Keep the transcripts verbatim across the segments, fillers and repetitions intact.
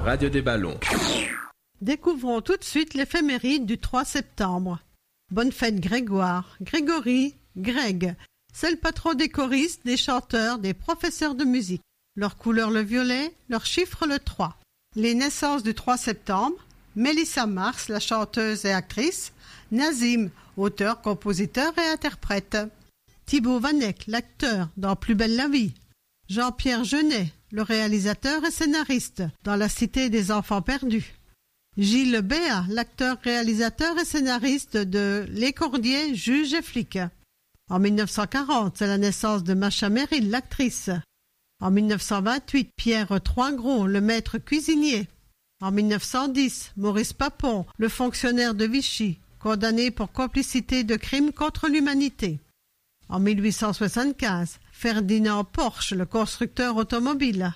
Radio des Ballons. Découvrons tout de suite l'éphéméride du trois septembre. Bonne fête Grégoire, Grégory, Greg. C'est le patron des choristes, des chanteurs, des professeurs de musique. Leur couleur le violet, leur chiffre le trois. Les naissances du trois septembre. Mélissa Mars, la chanteuse et actrice. Nazim, auteur, compositeur et interprète. Thibaut Vanek, l'acteur dans Plus belle la vie. Jean-Pierre Jeunet, le réalisateur et scénariste dans La Cité des enfants perdus. Gilles Béat, l'acteur, réalisateur et scénariste de Les Cordiers, juge et flic. En mille neuf cent quarante, c'est la naissance de Macha Merrill, l'actrice. En mille neuf cent vingt-huit, Pierre Troisgros, le maître cuisinier. En mille neuf cent dix, Maurice Papon, le fonctionnaire de Vichy, condamné pour complicité de crimes contre l'humanité. En mille huit cent soixante-quinze, Ferdinand Porsche, le constructeur automobile.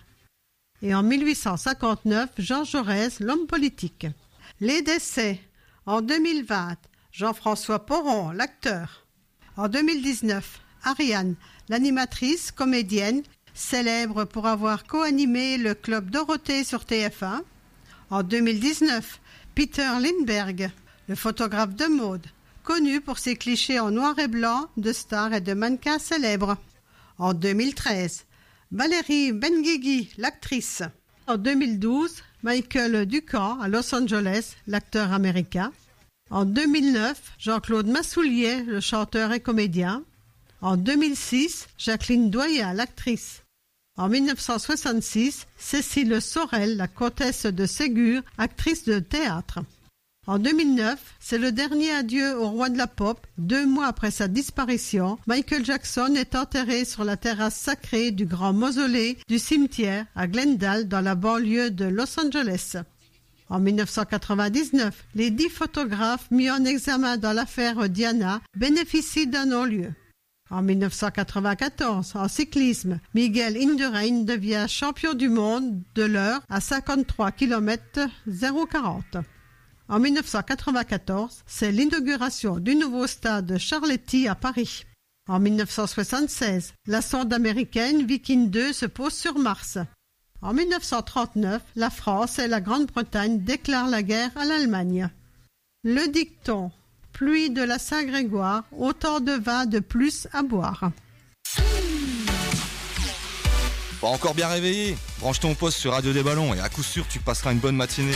Et en mille huit cent cinquante-neuf, Jean Jaurès, l'homme politique. Les décès. En deux mille vingt, Jean-François Poron, l'acteur. En deux mille dix-neuf, Ariane, l'animatrice, comédienne, célèbre pour avoir co-animé le Club Dorothée sur T F un. En deux mille dix-neuf, Peter Lindbergh, le photographe de mode, connu pour ses clichés en noir et blanc de stars et de mannequins célèbres. En deux mille treize, Valérie Benguigui, l'actrice. En deux mille douze, Michael Duncan à Los Angeles, l'acteur américain. En deux mille neuf, Jean-Claude Massoulier, le chanteur et comédien. En deux mille six, Jacqueline Doyen, l'actrice. En mille neuf cent soixante-six, Cécile Sorel, la comtesse de Ségur, actrice de théâtre. En deux mille neuf, c'est le dernier adieu au roi de la pop. Deux mois après sa disparition, Michael Jackson est enterré sur la terrasse sacrée du grand mausolée du cimetière à Glendale dans la banlieue de Los Angeles. En mille neuf cent quatre-vingt-dix-neuf, les dix photographes mis en examen dans l'affaire Diana bénéficient d'un non-lieu. En mille neuf cent quatre-vingt-quatorze, en cyclisme, Miguel Indurain devient champion du monde de l'heure à cinquante-trois kilomètres zéro quarante. En mille neuf cent quatre-vingt-quatorze, c'est l'inauguration du nouveau stade Charletti à Paris. En mille neuf cent soixante-seize, la sonde américaine Viking deux se pose sur Mars. En mille neuf cent trente-neuf, la France et la Grande-Bretagne déclarent la guerre à l'Allemagne. Le dicton « Pluie de la Saint-Grégoire, autant de vin de plus à boire ». Pas encore bien réveillé? Branche ton poste sur Radio des Ballons et à coup sûr tu passeras une bonne matinée.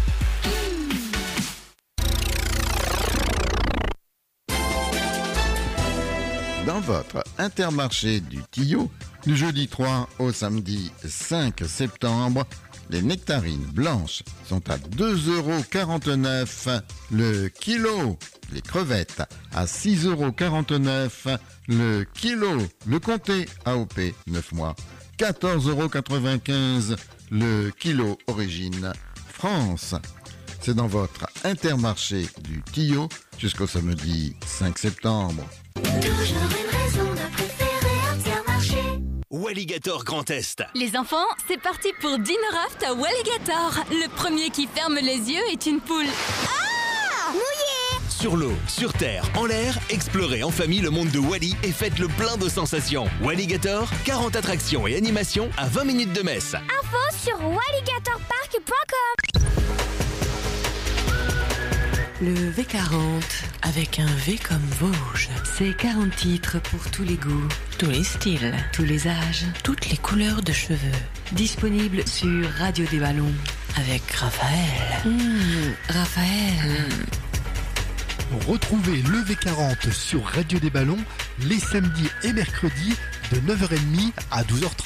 Dans votre Intermarché du Tillot, du jeudi trois au samedi cinq septembre, les nectarines blanches sont à deux euros quarante-neuf le kilo. Les crevettes à six euros quarante-neuf le kilo. Le comté A O P neuf mois, quatorze euros quatre-vingt-quinze le kilo origine France. C'est dans votre Intermarché du Tillot jusqu'au samedi cinq septembre. Toujours une raison de préférer Intermarché. Walligator Grand Est. Les enfants, c'est parti pour Dinner Raft à Walligator. Le premier qui ferme les yeux est une poule. Ah! Mouillé! Sur l'eau, sur terre, en l'air, explorez en famille le monde de Wally et faites le plein de sensations. Walligator, quarante attractions et animations à vingt minutes de Metz. Info sur walligator park point com. Le V quarante, avec un V comme Vosges. C'est quarante titres pour tous les goûts, tous les styles, tous les âges, toutes les couleurs de cheveux. Disponible sur Radio des Ballons, avec Raphaël. Mmh, Raphaël. Mmh. Retrouvez le V quarante sur Radio des Ballons les samedis et mercredis de neuf heures trente à douze heures trente.